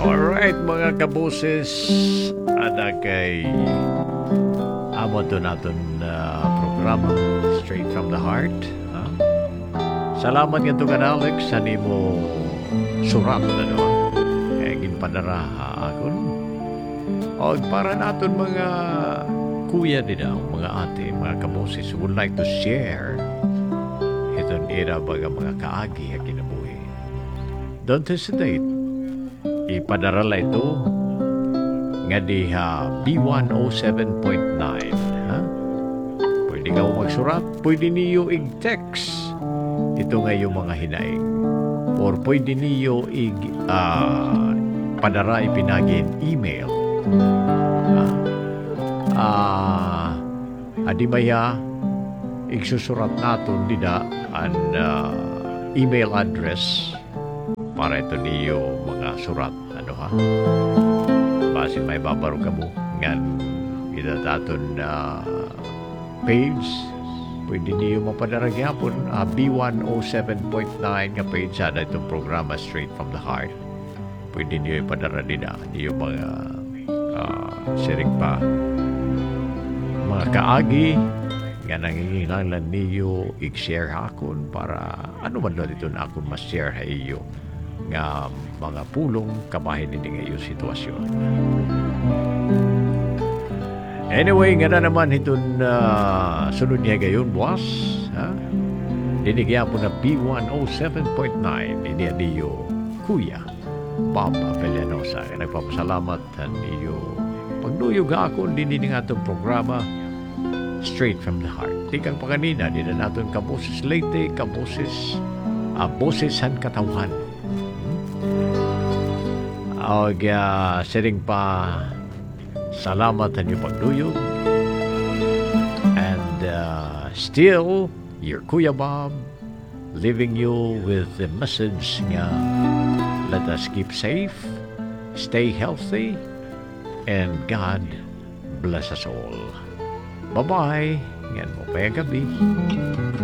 Alright mga kaboses, ada kay amo to naton programa Straight from the Heart. Ha? Salamat nga to kan Alex sa nimo surat kaya ginpadara akon. O para naton mga kuya din mga ate, mga kaboses who would like to share iton era baga mga kaagi ang kinabuhi. Don't hesitate. Ipadarala ito nga di B107.9 ha? Pwede nga magsurat, pwede niyo i-text ito nga yung mga hinaing or pwede niyo padara ipinagin email adimaya igsusurat naton dida an email address para ito niyo mga surat ha basin may babaro ka mo ngan ita daton page pwede niyo mapadara gyapon B107.9 nga page sa itong programa Straight from the Heart. Pwede niyo ipadara din niyo mga siring pa mga kaagi nga nanginginanglan niyo i-share hakon para ano man doon ito na akong mas-share ha iyo nga mga pulong kabahin din ngayon sitwasyon. Anyway, nga na naman itong sunod niya gayon, boss. Ha? Dinigyan po na B107.9 ini niyo, Kuya Bob Avellanosa. Nagpapasalamat niyo pagduyog ako din nga itong programa Straight from the Heart. Tikang pa kanina, din na natin kaboses Leyte, kaboses bosesan katawan. Sering pa salamat ang iyong pagduyog. And still, your Kuya Bob leaving you with the message nga let us keep safe, stay healthy, and God bless us all. Bye-bye. Ngayon mo pa yung gabi.